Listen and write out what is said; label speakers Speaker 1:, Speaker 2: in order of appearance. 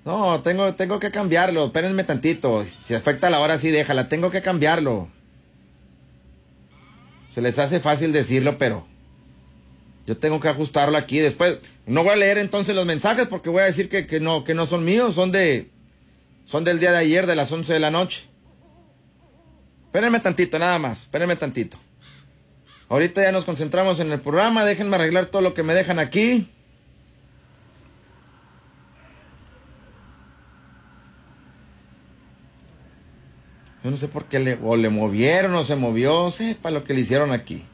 Speaker 1: No, tengo que cambiarlo. Espérenme tantito. Si afecta la hora, sí, déjala. Tengo que cambiarlo. Se les hace fácil decirlo, pero yo tengo que ajustarlo aquí. Después, no voy a leer entonces los mensajes porque voy a decir que no son míos, son del día de ayer, de las 11 de la noche. Espérenme tantito, nada más. Espérenme tantito. Ahorita ya nos concentramos en el programa. Déjenme arreglar todo lo que me dejan aquí. Yo no sé por qué le movieron o se movió. Sepa lo que le hicieron aquí.